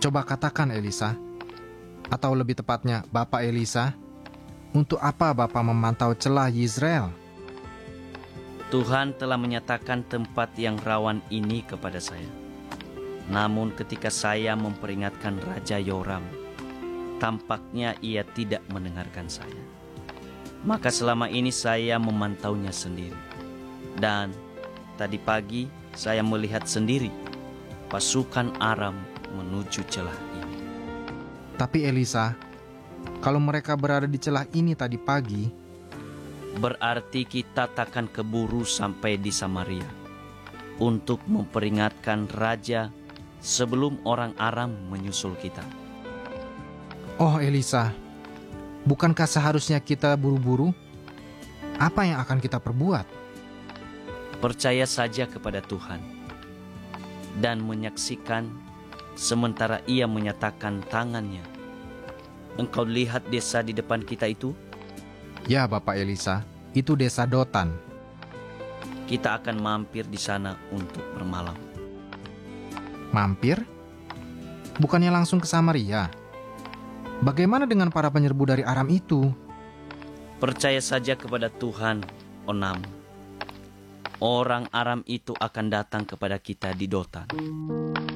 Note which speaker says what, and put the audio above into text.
Speaker 1: Coba katakan Elisa, atau lebih tepatnya Bapak Elisa, untuk apa Bapak memantau celah Yisrael?
Speaker 2: Tuhan telah menyatakan tempat yang rawan ini kepada saya. Namun ketika saya memperingatkan Raja Yoram, tampaknya ia tidak mendengarkan saya. Maka selama ini saya memantaunya sendiri. Dan tadi pagi saya melihat sendiri pasukan Aram menuju celah ini.
Speaker 1: Tapi Elisa, kalau mereka berada di celah ini tadi pagi,
Speaker 2: berarti kita takkan keburu sampai di Samaria untuk memperingatkan raja sebelum orang Aram menyusul kita.
Speaker 1: oh Elisa, bukankah seharusnya kita buru-buru? Apa yang akan kita perbuat?
Speaker 2: Percaya saja kepada Tuhan dan menyaksikan sementara ia menyatakan tangannya. Engkau lihat desa di depan kita itu?
Speaker 1: Ya Bapak Elisa, itu desa Dotan.
Speaker 2: Kita akan mampir di sana untuk bermalam.
Speaker 1: Mampir? Bukannya langsung ke Samaria? Bagaimana dengan para penyerbu dari Aram itu?
Speaker 2: Percaya saja kepada Tuhan, Onam. Orang Aram itu akan datang kepada kita di Dotan.